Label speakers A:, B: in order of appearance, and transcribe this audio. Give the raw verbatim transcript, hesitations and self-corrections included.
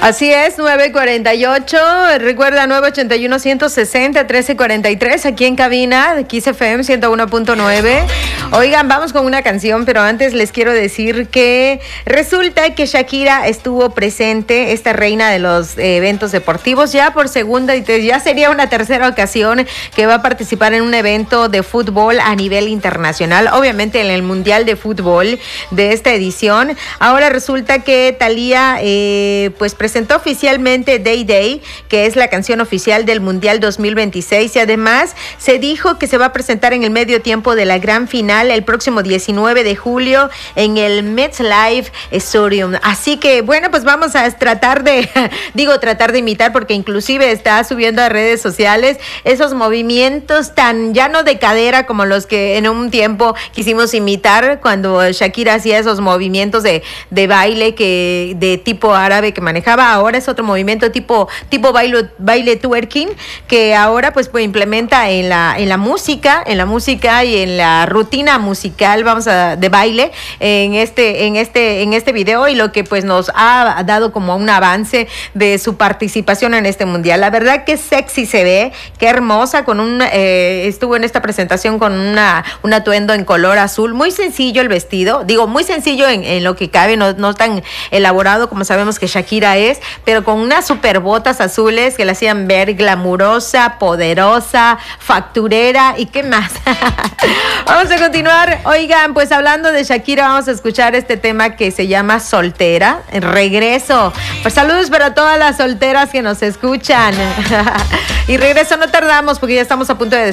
A: Así es, nueve cuarenta y ocho, recuerda nueve ochenta y uno, ciento sesenta, trece cuarenta y tres, aquí en cabina de Kiss F M ciento uno punto nueve. Oigan, vamos con una canción, pero antes les quiero decir que resulta que Shakira estuvo presente, esta reina de los eh, eventos deportivos, ya por segunda y te, ya sería una tercera ocasión que va a participar en un evento de fútbol a nivel internacional, obviamente en el Mundial de Fútbol de esta edición. Ahora resulta que Thalía eh, pues presentó presentó oficialmente Day Day, que es la canción oficial del Mundial dos mil veintiséis, y además se dijo que se va a presentar en el medio tiempo de la gran final el próximo diecinueve de julio en el MetLife Stadium. Así que bueno, pues vamos a tratar de, digo tratar de imitar, porque inclusive está subiendo a redes sociales esos movimientos tan ya no de cadera como los que en un tiempo quisimos imitar cuando Shakira hacía esos movimientos de, de baile que de tipo árabe que manejaba. Ahora es otro movimiento tipo tipo baile baile twerking, que ahora pues, pues implementa en la en la música, en la música y en la rutina musical, vamos a de baile en este en este en este video, y lo que pues nos ha dado como un avance de su participación en este mundial. La verdad que sexy se ve, qué hermosa, con un eh, estuvo en esta presentación con una un atuendo en color azul, muy sencillo el vestido, digo muy sencillo en, en lo que cabe, no, no tan elaborado como sabemos que Shakira es, pero con unas super botas azules que la hacían ver glamurosa, poderosa, facturera y qué más. Vamos a continuar. Oigan, pues hablando de Shakira, vamos a escuchar este tema que se llama Soltera, Regreso. Pues saludos para todas las solteras que nos escuchan. Y regreso, no tardamos porque ya estamos a punto de